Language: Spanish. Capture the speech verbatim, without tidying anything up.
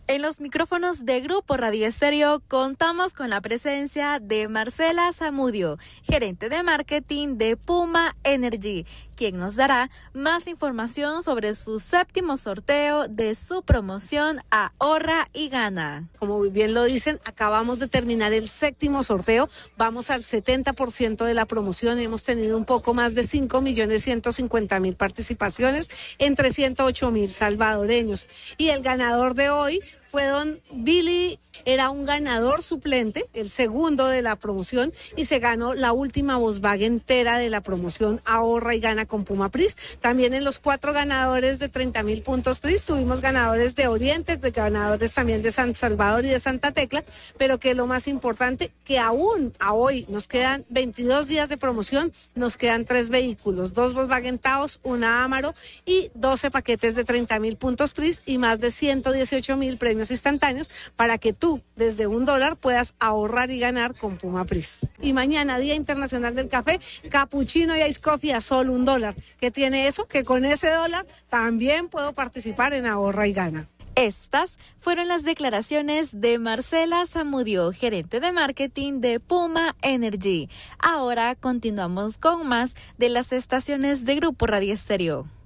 En los micrófonos de Grupo Radio Estéreo contamos con la presencia de Marcela Zamudio, gerente de marketing de Puma Energy, quien nos dará más información sobre su séptimo sorteo de su promoción Ahorra y Gana. Como bien lo dicen, acabamos de terminar el séptimo sorteo, vamos al setenta por ciento de la promoción, hemos tenido un poco más de cinco millones ciento cincuenta mil participaciones entre ciento ocho mil salvadoreños. Y el ganador de hoy fue don Billy, era un ganador suplente, el segundo de la promoción, y se ganó la última Volkswagen entera de la promoción Ahorra y Gana con Puma Pris. También en los cuatro ganadores de treinta mil puntos Pris tuvimos ganadores de Oriente, de ganadores también de San Salvador y de Santa Tecla, pero que lo más importante, que aún a hoy nos quedan veintidós días de promoción, nos quedan tres vehículos, dos Volkswagen Taos, una Amaro y doce paquetes de treinta mil puntos Pris y más de ciento dieciocho mil premios instantáneos para que tú desde un dólar puedas ahorrar y ganar con Puma Pris. Y mañana, Día Internacional del Café, capuchino y ice coffee a solo un dólar. ¿Qué tiene eso? Que con ese dólar también puedo participar en Ahorra y Gana. Estas fueron las declaraciones de Marcela Zamudio, gerente de marketing de Puma Energy. Ahora continuamos con más de las estaciones de Grupo Radio Estéreo.